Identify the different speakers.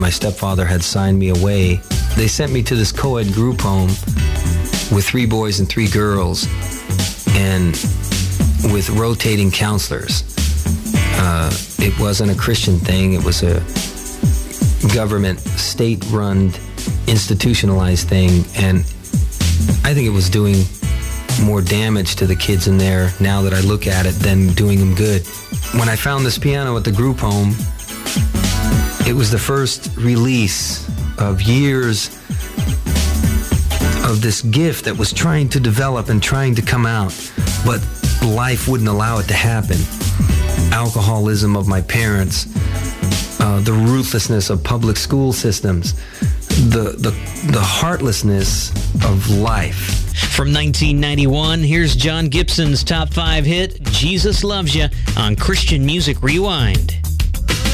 Speaker 1: My stepfather had signed me away. They sent me to this co-ed group home with 3 boys and 3 girls, and with rotating counselors. It wasn't a Christian thing. It was a government, state-run, institutionalized thing, and I think it was doing more damage to the kids in there now that I look at it than doing them good. When I found this piano at the group home, it was the first release of years of this gift that was trying to develop and trying to come out, but life wouldn't allow it to happen. Alcoholism of my parents, the ruthlessness of public school systems, the heartlessness of life.
Speaker 2: From 1991, here's John Gibson's top 5 hit, Jesus Loves Ya, on Christian Music Rewind.